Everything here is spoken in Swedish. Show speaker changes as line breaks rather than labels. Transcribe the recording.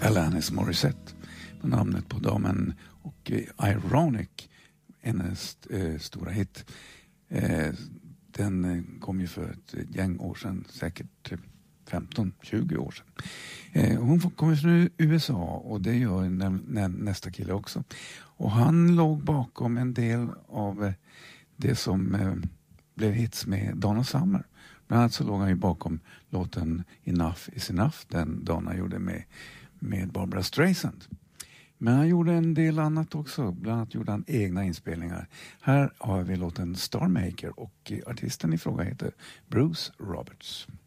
Alanis Morissette på namnet på damen, och Ironic, hennes stora hit. Den kom ju för ett gäng år sedan, säkert 15-20 år sedan. Hon kommer från USA, och det gör nästa kille också. Och han låg bakom en del av det som blev hits med Donna Summer. Bland annat så låg han ju bakom låten Enough is Enough, den Donna gjorde med Barbara Streisand. Men han gjorde en del annat också. Bland annat gjorde han egna inspelningar. Här har vi låten Starmaker, och artisten i fråga heter Bruce Roberts.